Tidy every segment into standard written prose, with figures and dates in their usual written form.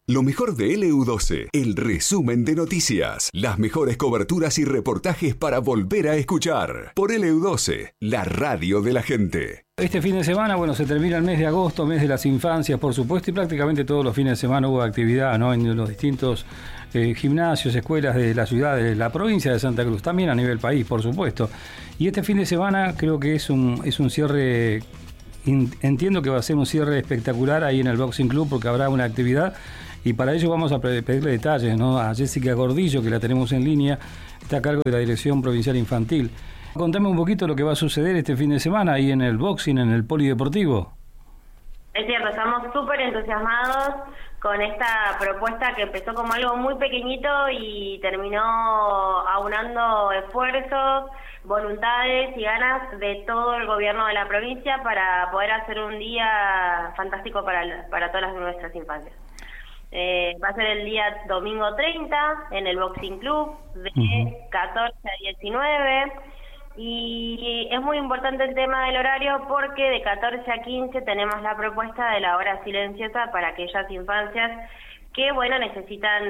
Lo mejor de LU12, el resumen de noticias, las mejores coberturas y reportajes para volver a escuchar. Por LU12, la radio de la gente. Este fin de semana, bueno, se termina el mes de agosto, mes de las infancias, por supuesto, y prácticamente todos los fines de semana hubo actividad, ¿no? En los distintos gimnasios, escuelas de la ciudad, de la provincia de Santa Cruz, también a nivel país, por supuesto. Y este fin de semana creo que es un cierre, entiendo que va a ser un cierre espectacular ahí en el Boxing Club, porque habrá una actividad. Y para ello vamos a pedirle detalles, ¿no? A Jessica Gordillo, que la tenemos en línea, está a cargo de la Dirección Provincial Infantil. Contame un poquito lo que va a suceder este fin de semana ahí en el boxing, en el polideportivo. Es cierto, estamos súper entusiasmados con esta propuesta que empezó como algo muy pequeñito y terminó aunando esfuerzos, voluntades y ganas de todo el gobierno de la provincia para poder hacer un día fantástico para todas nuestras infancias. Va a ser el día domingo 30 en el Boxing Club de 14 a 19 y es muy importante el tema del horario porque de 14 a 15 tenemos la propuesta de la hora silenciosa para aquellas infancias que, bueno, necesitan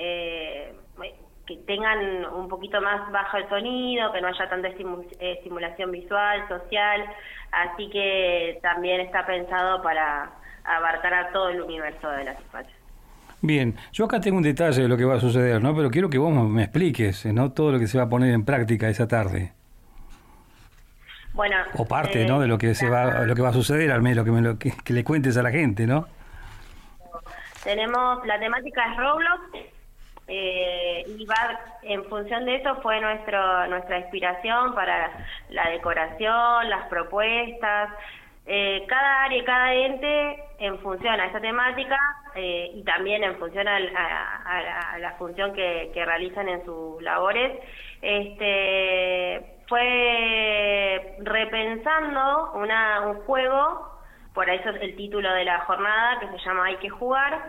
que tengan un poquito más bajo el sonido, que no haya tanta estimulación visual, social, así que también está pensado para abarcar a todo el universo de las infancias. Bien, yo acá tengo un detalle de lo que va a suceder, ¿no? Pero quiero que vos me expliques, ¿no? Todo lo que se va a poner en práctica esa tarde. Bueno, o parte, ¿no? De lo que lo que va a suceder, al menos que le cuentes a la gente, ¿no? Tenemos la temática es Roblox y va en función de eso fue nuestra inspiración para la decoración, las propuestas. Cada área y cada ente en función a esa temática y también en función a la función que realizan en sus labores, fue repensando un juego, por eso es el título de la jornada que se llama Hay que jugar.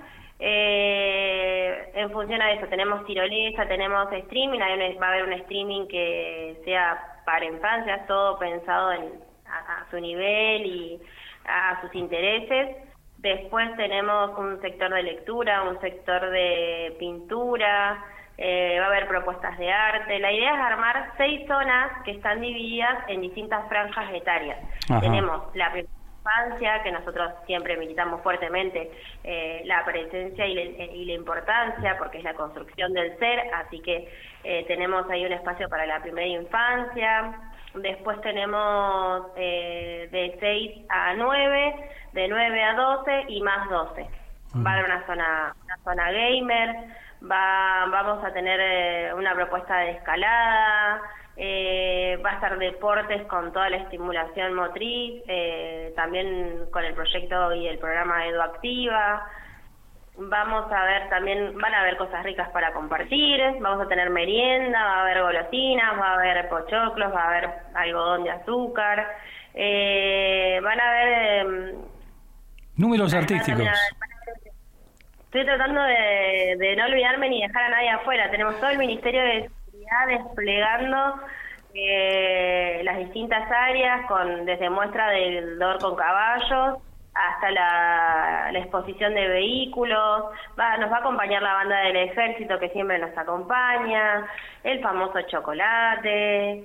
En función a eso tenemos tirolesa, tenemos streaming, va a haber un streaming que sea para infancias, todo pensado a su nivel y a sus intereses. Después tenemos un sector de lectura, un sector de pintura, va a haber propuestas de arte. La idea es armar 6 zonas que están divididas en distintas franjas etarias. Ajá. Tenemos la infancia, que nosotros siempre militamos fuertemente la presencia y la importancia, porque es la construcción del ser, así que tenemos ahí un espacio para la primera infancia. Después tenemos de 6 a 9, de 9 a 12 y más 12. Va a haber una zona gamer, vamos a tener una propuesta de escalada, va a estar deportes con toda la estimulación motriz, también con el proyecto y el programa EduActiva. Vamos a ver también, van a haber cosas ricas para compartir, vamos a tener merienda, va a haber golosinas, va a haber pochoclos, va a haber algodón de azúcar, van a haber... números artísticos. Estoy tratando de no olvidarme ni dejar a nadie afuera. Tenemos todo el Ministerio de Seguridad desplegando las distintas áreas, desde muestra del DOR con caballos, hasta la exposición de vehículos, nos va a acompañar la banda del ejército que siempre nos acompaña, el famoso chocolate,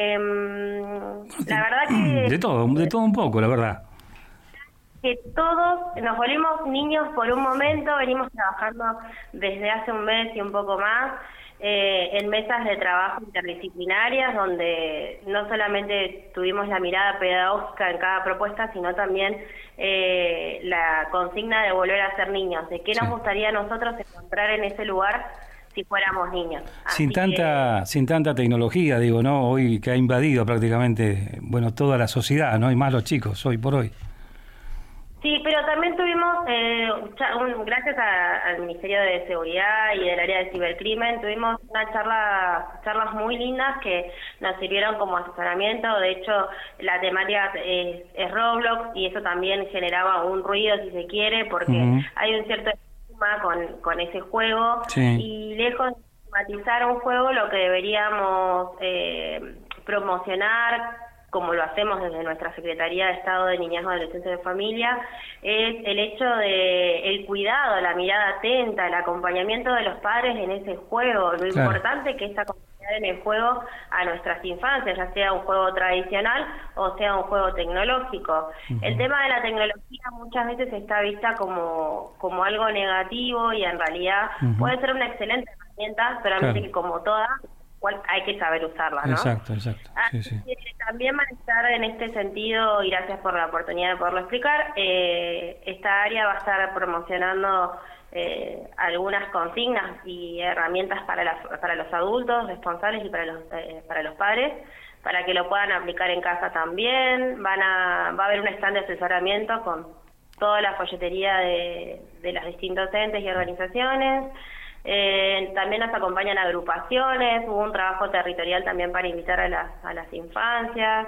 la verdad que... De todo un poco, la verdad. Que todos nos volvimos niños por un momento, venimos trabajando desde hace un mes y un poco más, en mesas de trabajo interdisciplinarias donde no solamente tuvimos la mirada pedagógica en cada propuesta, sino también la consigna de volver a ser niños, de qué nos gustaría a nosotros encontrar en ese lugar si fuéramos niños. Sin tanta tecnología, digo, ¿no? Hoy que ha invadido prácticamente, bueno, toda la sociedad, ¿no? Y más los chicos, hoy por hoy. Sí, pero también tuvimos, gracias al Ministerio de Seguridad y del área de cibercrimen, tuvimos charlas muy lindas que nos sirvieron como asesoramiento. De hecho, la temática es Roblox y eso también generaba un ruido, si se quiere, porque hay un cierto estigma con ese juego. Sí. Y lejos de estigmatizar un juego, lo que deberíamos promocionar como lo hacemos desde nuestra Secretaría de Estado de Niñez, Adolescencia y Familia, es el hecho de el cuidado, la mirada atenta, el acompañamiento de los padres en ese juego, lo importante que es acompañar en el juego a nuestras infancias, ya sea un juego tradicional o sea un juego tecnológico. El tema de la tecnología muchas veces está vista como algo negativo y en realidad puede ser una excelente herramienta, solamente que como todas, hay que saber usarla, ¿no? Exacto. Sí. También van a estar en este sentido, y gracias por la oportunidad de poderlo explicar, esta área va a estar promocionando algunas consignas y herramientas para los adultos responsables y para los padres, para que lo puedan aplicar en casa también. Va a haber un stand de asesoramiento con toda la folletería de los distintos entes y organizaciones. También nos acompañan agrupaciones, hubo un trabajo territorial también para invitar a las infancias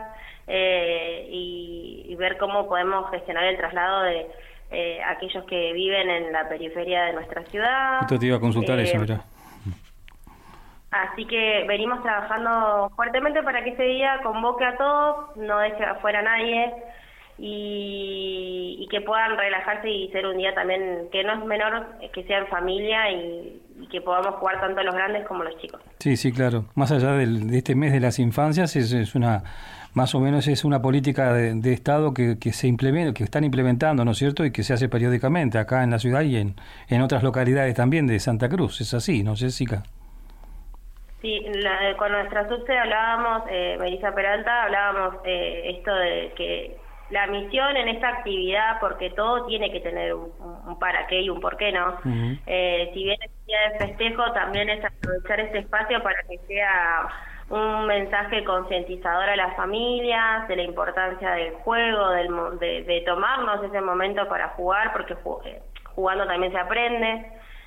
y ver cómo podemos gestionar el traslado de aquellos que viven en la periferia de nuestra ciudad. Esto te iba a consultar eso, ¿verdad? Así que venimos trabajando fuertemente para que ese día convoque a todos, no deje afuera a nadie, y que puedan relajarse y ser un día también que no es menor, que sea en familia y que podamos jugar tanto los grandes como los chicos. Sí, claro. Más allá de este mes de las infancias, es una, más o menos es una política de Estado que se implementa, que están implementando, ¿no es cierto? Y que se hace periódicamente acá en la ciudad y en otras localidades también de Santa Cruz. Es así, ¿no, Jessica? Sí, con nuestra subsede hablábamos, Melissa Peralta, hablábamos esto de que la misión en esta actividad, porque todo tiene que tener un para qué y un por qué, ¿no? Si bien es día de festejo, también es aprovechar este espacio para que sea un mensaje concientizador a las familias de la importancia del juego, de tomarnos ese momento para jugar, porque jugando también se aprende.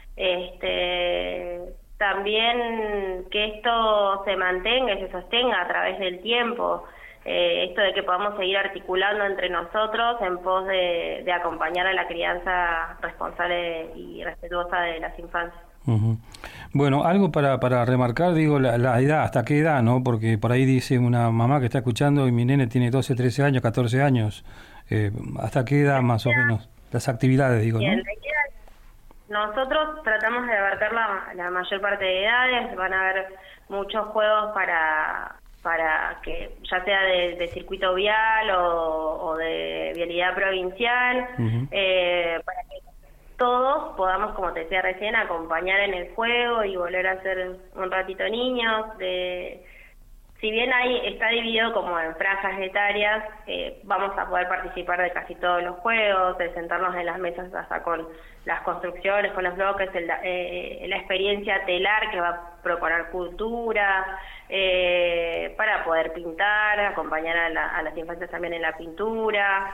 También que esto se mantenga y se sostenga a través del tiempo. Esto de que podamos seguir articulando entre nosotros en pos de acompañar a la crianza responsable y respetuosa de las infancias. Bueno, algo para remarcar, digo, la edad, hasta qué edad, ¿no? Porque por ahí dice una mamá que está escuchando y mi nene tiene 12, 13 años, 14 años. ¿Hasta qué edad más o menos? Las actividades, digo, ¿no? Nosotros tratamos de abarcar la mayor parte de edades. Van a haber muchos juegos para que ya sea de circuito vial o de vialidad provincial, para que todos podamos, como te decía recién, acompañar en el juego y volver a ser un ratito niños. Si bien ahí está dividido como en franjas etarias, vamos a poder participar de casi todos los juegos, de sentarnos en las mesas hasta con las construcciones, con los bloques, la experiencia telar que va a proponer cultura, para poder pintar, acompañar a las infancias también en la pintura.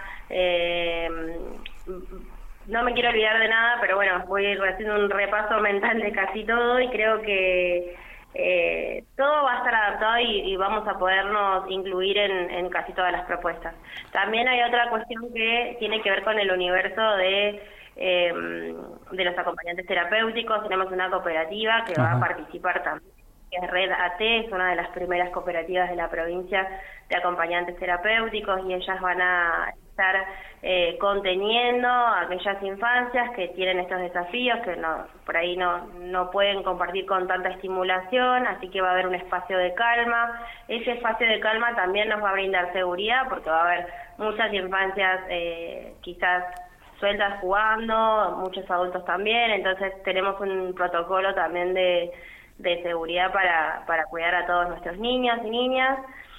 No me quiero olvidar de nada, pero bueno, voy a ir haciendo un repaso mental de casi todo y creo que todo va a estar adaptado y vamos a podernos incluir en casi todas las propuestas. También hay otra cuestión que tiene que ver con el universo de los acompañantes terapéuticos. Tenemos una cooperativa que va a participar también, que es Red AT, es una de las primeras cooperativas de la provincia de acompañantes terapéuticos, y ellas van a estar conteniendo a aquellas infancias que tienen estos desafíos, que por ahí no pueden compartir con tanta estimulación, así que va a haber un espacio de calma. Ese espacio de calma también nos va a brindar seguridad, porque va a haber muchas infancias quizás sueltas jugando, muchos adultos también, entonces tenemos un protocolo también de seguridad para cuidar a todos nuestros niños y niñas.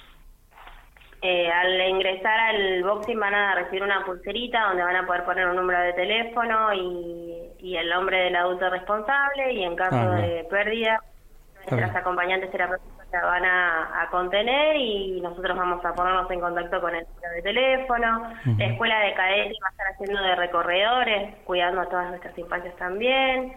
Al ingresar al boxing van a recibir una pulserita donde van a poder poner un número de teléfono y el nombre del adulto responsable, y en caso de pérdida, nuestras acompañantes terapéuticas la van a contener y nosotros vamos a ponernos en contacto con el número de teléfono. La escuela de cadetes va a estar haciendo de recorredores, cuidando a todas nuestras infancias también.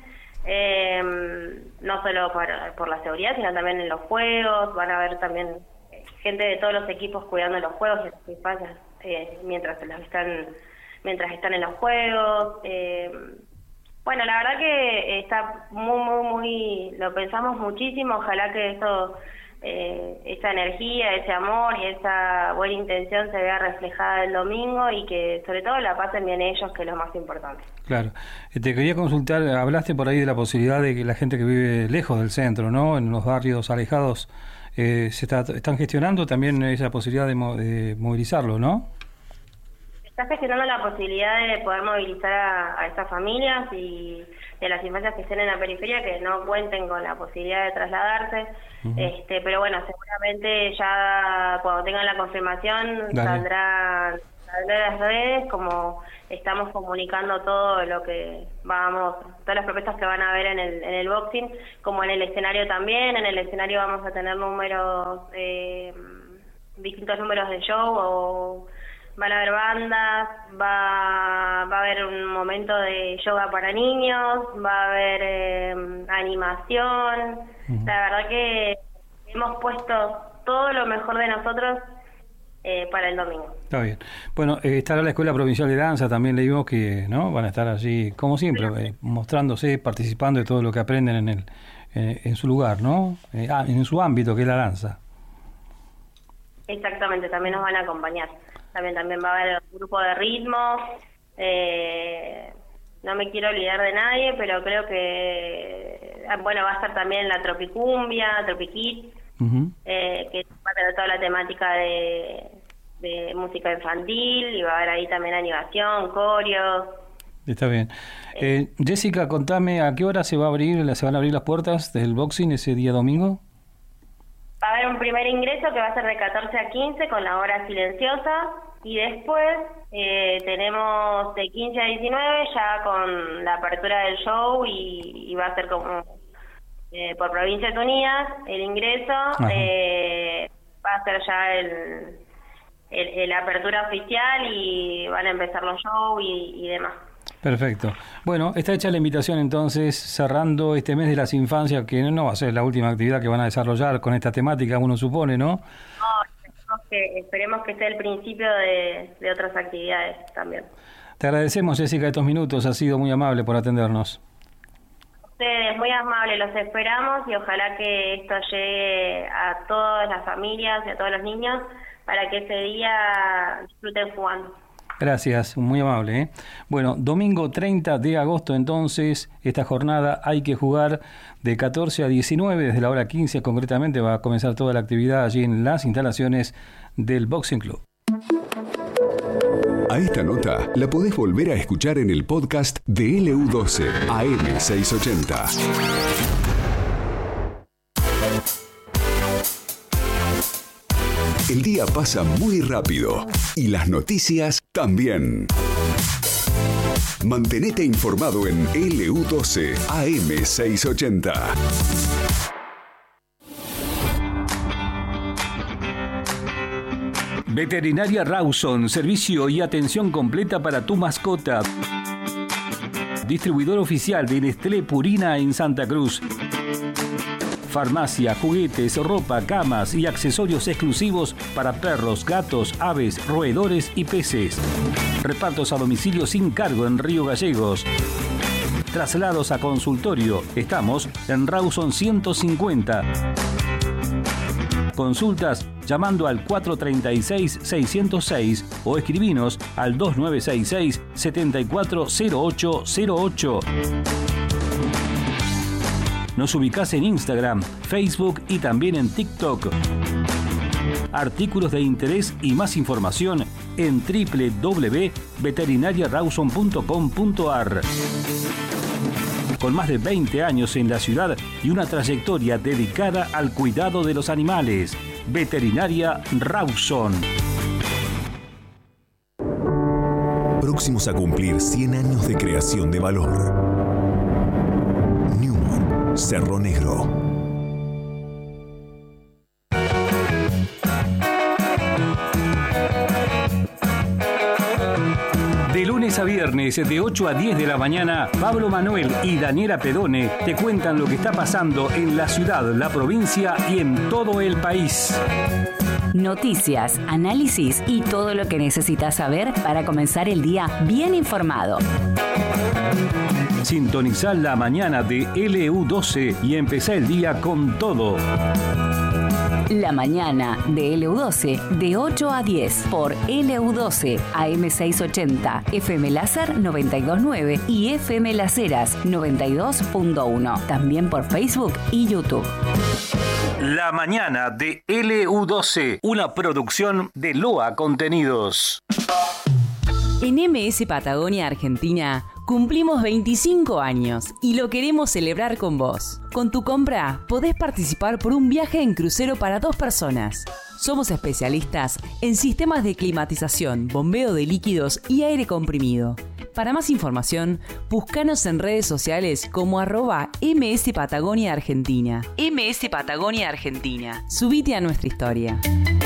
No solo por la seguridad, sino también en los juegos. Van a haber también gente de todos los equipos cuidando los juegos y las infancias mientras están en los juegos. Bueno, la verdad que está muy, lo pensamos muchísimo. Ojalá que esto esa energía, ese amor y esa buena intención se vea reflejada el domingo y que sobre todo la pasen bien ellos, que es lo más importante. Claro. Te quería consultar, hablaste por ahí de la posibilidad de que la gente que vive lejos del centro, ¿no? En los barrios alejados, están gestionando también esa posibilidad de movilizarlo, ¿no? Está gestionando la posibilidad de poder movilizar a estas familias y de las infancias que estén en la periferia que no cuenten con la posibilidad de trasladarse. Pero bueno, seguramente ya cuando tengan la confirmación saldrán las redes, como estamos comunicando todo lo que todas las propuestas que van a haber en el boxing, como en el escenario también. En el escenario vamos a tener distintos números de show, van a haber bandas, va a haber un momento de yoga para niños, va a haber animación. La verdad que hemos puesto todo lo mejor de nosotros para el domingo. Está bien. Bueno, estará la Escuela Provincial de Danza, también leímos que no van a estar allí, como siempre, mostrándose, participando de todo lo que aprenden en su lugar, ¿no? En su ámbito, que es la danza. Exactamente, también nos van a acompañar. También va a haber un grupo de ritmos. No me quiero olvidar de nadie, pero creo que va a estar también la Tropicumbia, Tropiquit, que va a tener toda la temática de música infantil, y va a haber ahí también animación, coreos. Está bien. Jessica, contame, ¿a qué hora se van a abrir las puertas del boxing ese día domingo? Va a haber un primer ingreso que va a ser de 14 a 15 con la hora silenciosa, y después tenemos de 15 a 19 ya con la apertura del show, y va a ser como por Provincias Unidas el ingreso. Va a ser ya la apertura oficial y van a empezar los shows y demás. Perfecto. Bueno, está hecha la invitación entonces, cerrando este mes de las infancias, que no va a ser la última actividad que van a desarrollar con esta temática, uno supone, ¿no? No, esperemos que sea el principio de otras actividades también. Te agradecemos, Jessica, estos minutos, has sido muy amable por atendernos. Ustedes, muy amables, los esperamos, y ojalá que esto llegue a todas las familias y a todos los niños para que ese día disfruten jugando. Gracias, muy amable, ¿eh? Bueno, domingo 30 de agosto entonces, esta jornada Hay que Jugar de 14 a 19, desde la hora 15 concretamente va a comenzar toda la actividad allí en las instalaciones del Boxing Club. A esta nota la podés volver a escuchar en el podcast de LU12 AM680. El día pasa muy rápido y las noticias también. Mantenete informado en LU12 AM680. Veterinaria Rawson, servicio y atención completa para tu mascota. Distribuidor oficial de Nestlé Purina en Santa Cruz. Farmacia, juguetes, ropa, camas y accesorios exclusivos para perros, gatos, aves, roedores y peces. Repartos a domicilio sin cargo en Río Gallegos. Traslados a consultorio. Estamos en Rawson 150. Consultas llamando al 436-606 o escribinos al 2966-740808. Nos ubicás en Instagram, Facebook y también en TikTok. Artículos de interés y más información en www.veterinariarawson.com.ar. Con más de 20 años en la ciudad y una trayectoria dedicada al cuidado de los animales. Veterinaria Rawson. Próximos a cumplir 100 años de creación de valor. Cerro Negro. De lunes a viernes, de 8 a 10 de la mañana, Pablo Manuel y Daniela Pedone te cuentan lo que está pasando en la ciudad, la provincia y en todo el país. Noticias, análisis y todo lo que necesitas saber para comenzar el día bien informado. Sintonizá la mañana de LU12 y empezá el día con todo. La mañana de LU12 de 8 a 10 por LU12 AM680, FM Láser 92.9 y FM Las Heras 92.1. También por Facebook y YouTube. La mañana de LU12, una producción de Loa Contenidos. En MS Patagonia Argentina cumplimos 25 años y lo queremos celebrar con vos. Con tu compra podés participar por un viaje en crucero para 2 personas. Somos especialistas en sistemas de climatización, bombeo de líquidos y aire comprimido. Para más información, búscanos en redes sociales como @MS Patagonia Argentina. MS Patagonia Argentina. Subite a nuestra historia.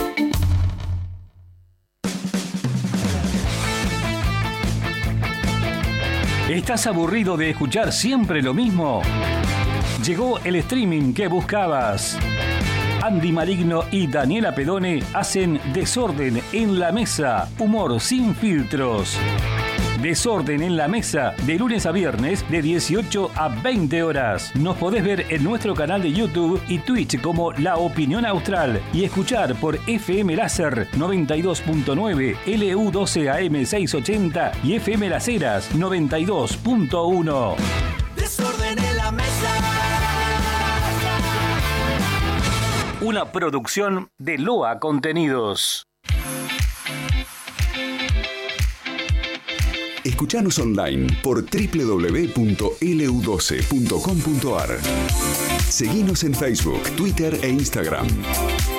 ¿Estás aburrido de escuchar siempre lo mismo? Llegó el streaming que buscabas. Andy Maligno y Daniela Pedone hacen Desorden en la Mesa, humor sin filtros. Desorden en la Mesa, de lunes a viernes, de 18 a 20 horas. Nos podés ver en nuestro canal de YouTube y Twitch como La Opinión Austral y escuchar por FM Láser 92.9, LU12 AM680 y FM Las Heras 92.1. Desorden en la Mesa. Una producción de Loa Contenidos. Escuchanos online por www.lu12.com.ar. Seguinos en Facebook, Twitter e Instagram.